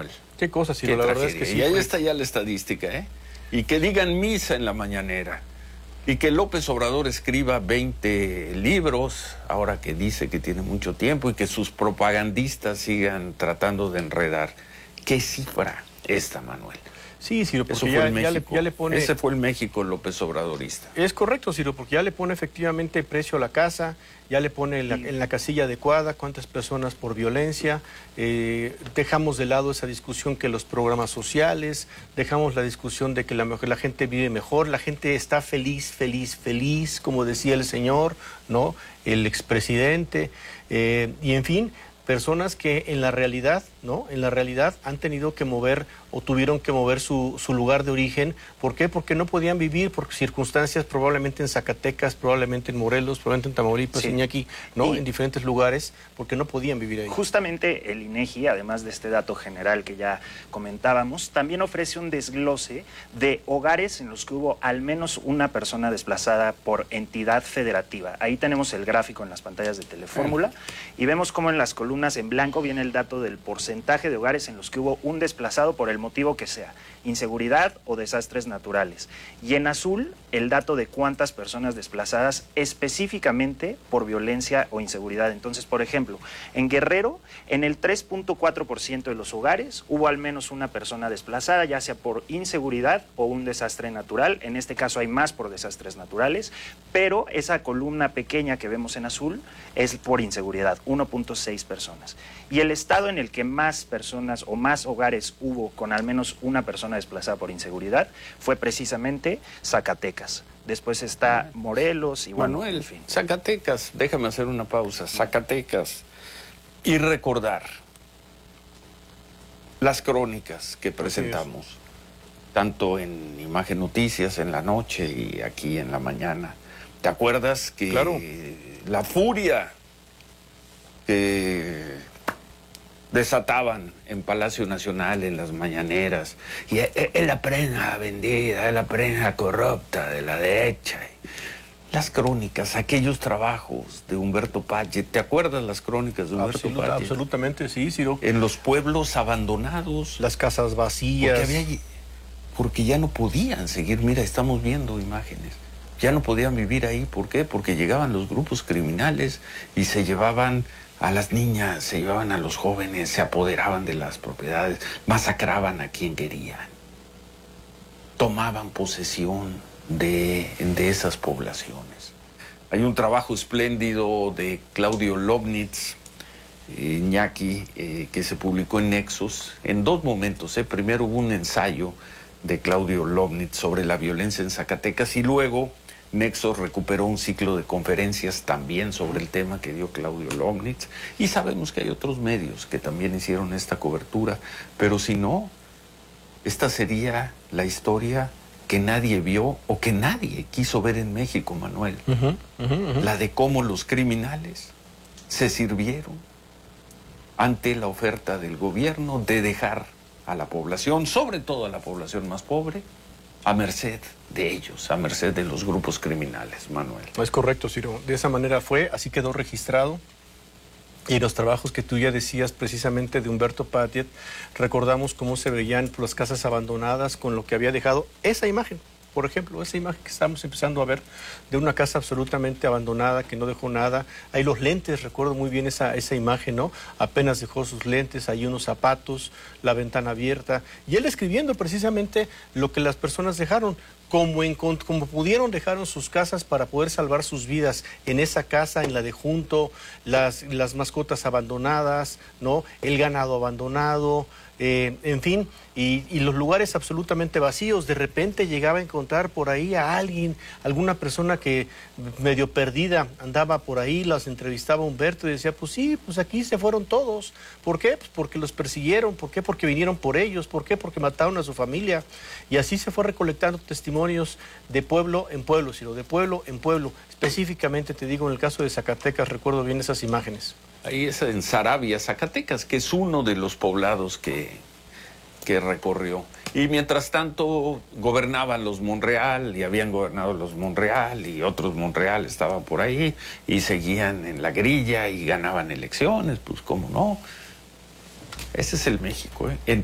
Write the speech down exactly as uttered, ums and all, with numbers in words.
Manuel. Qué cosa, Ciro, la verdad es que sí. Y ahí fue. está ya la estadística, ¿eh? Y que digan misa en la mañanera. Y que López Obrador escriba veinte libros, ahora que dice que tiene mucho tiempo, y que sus propagandistas sigan tratando de enredar. ¿Qué cifra esta, Manuel? Sí, Ciro, porque Eso fue ya, el ya, le, México. ya le pone... Ese fue el México López Obradorista. Es correcto, Ciro, porque ya le pone efectivamente precio a la casa, ya le pone en la, en la casilla adecuada cuántas personas por violencia, eh, dejamos de lado esa discusión que los programas sociales, dejamos la discusión de que la, la gente vive mejor, la gente está feliz, feliz, feliz, como decía el señor, ¿no? El expresidente, eh, y en fin... personas que en la realidad, ¿no? En la realidad han tenido que mover o tuvieron que mover su, su lugar de origen. ¿Por qué? Porque no podían vivir por circunstancias probablemente en Zacatecas, probablemente en Morelos, probablemente en Tamaulipas, Sí. Iñaki, ¿no? Y en diferentes lugares, porque no podían vivir ahí. Justamente el INEGI, además de este dato general que ya comentábamos, también ofrece un desglose de hogares en los que hubo al menos una persona desplazada por entidad federativa. Ahí tenemos el gráfico en las pantallas de Telefórmula y vemos cómo en las columnas en blanco viene el dato del porcentaje de hogares en los que hubo un desplazado por el motivo que sea, inseguridad o desastres naturales. Y en azul, el dato de cuántas personas desplazadas específicamente por violencia o inseguridad. Entonces, por ejemplo, en Guerrero, en el tres punto cuatro por ciento de los hogares hubo al menos una persona desplazada, ya sea por inseguridad o un desastre natural. En este caso hay más por desastres naturales, pero esa columna pequeña que vemos en azul es por inseguridad, uno punto seis personas. Y el estado en el que más personas o más hogares hubo con al menos una persona desplazada por inseguridad fue precisamente Zacatecas. Después está Morelos y bueno, Manuel, en fin. Zacatecas, déjame hacer una pausa. Zacatecas. Y recordar las crónicas que presentamos, tanto en Imagen Noticias en la noche y aquí en la mañana. ¿Te acuerdas que Claro. la furia que desataban en Palacio Nacional en las mañaneras, y es, es la prensa vendida, es la prensa corrupta de la derecha? Las crónicas, aquellos trabajos de Humberto Paget, ¿te acuerdas las crónicas de Humberto Absoluta, Paget? absolutamente, sí, Ciro. En los pueblos abandonados, Las casas vacías. porque, había, porque ya no podían seguir, mira, estamos viendo imágenes, ya no podían vivir ahí. ¿Por qué? Porque llegaban los grupos criminales y se llevaban a las niñas, se llevaban a los jóvenes, se apoderaban de las propiedades, masacraban a quien querían, tomaban posesión de, de esas poblaciones. Hay un trabajo espléndido de Claudio Lobnitz, eh, Iñaki, eh, que se publicó en Nexos en dos momentos. Eh. Primero hubo un ensayo de Claudio Lobnitz sobre la violencia en Zacatecas y luego Nexos recuperó un ciclo de conferencias también sobre el tema que dio Claudio Lobnitz, y sabemos que hay otros medios que también hicieron esta cobertura, pero si no, esta sería la historia que nadie vio o que nadie quiso ver en México, Manuel. Uh-huh, uh-huh, uh-huh. La de cómo los criminales se sirvieron ante la oferta del gobierno de dejar a la población, sobre todo a la población más pobre, a merced de ellos, a merced de los grupos criminales, Manuel. Es correcto, Ciro. De esa manera fue, así quedó registrado. Y los trabajos que tú ya decías precisamente de Humberto Paget, recordamos cómo se veían las casas abandonadas con lo que había dejado esa imagen. Por ejemplo, esa imagen que estamos empezando a ver de una casa absolutamente abandonada que no dejó nada. Hay los lentes, recuerdo muy bien esa, esa imagen, ¿no? Apenas dejó sus lentes, hay unos zapatos, la ventana abierta. Y él escribiendo precisamente lo que las personas dejaron. Como, en, como pudieron, dejaron sus casas para poder salvar sus vidas. En esa casa, en la de junto, las, las mascotas abandonadas, ¿no? El ganado abandonado, eh, en fin, y, y los lugares absolutamente vacíos. De repente llegaba a encontrar por ahí a alguien, alguna persona que medio perdida andaba por ahí, las entrevistaba Humberto y decía, pues sí, pues aquí se fueron todos. ¿Por qué? Pues porque los persiguieron. ¿Por qué? Porque vinieron por ellos. ¿Por qué? Porque mataron a su familia. Y así se fue recolectando testimonios de pueblo en pueblo, sino de pueblo en pueblo. Específicamente, te digo, en el caso de Zacatecas, recuerdo bien esas imágenes. Ahí es en Saravia, Zacatecas, que es uno de los poblados que, que recorrió. Y mientras tanto gobernaban los Monreal, y habían gobernado los Monreal, y otros Monreal estaban por ahí, y seguían en la grilla, y ganaban elecciones, pues cómo no. Ese es el México, ¿eh? En